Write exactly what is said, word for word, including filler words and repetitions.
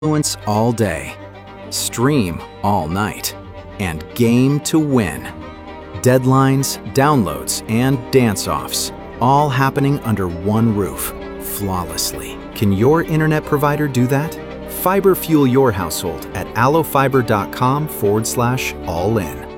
Influence all day, stream all night, and game to win. Deadlines, downloads, and dance-offs, all happening under one roof, flawlessly. Can your internet provider do that? Fiber fuel your household at allofiber.com forward slash all in.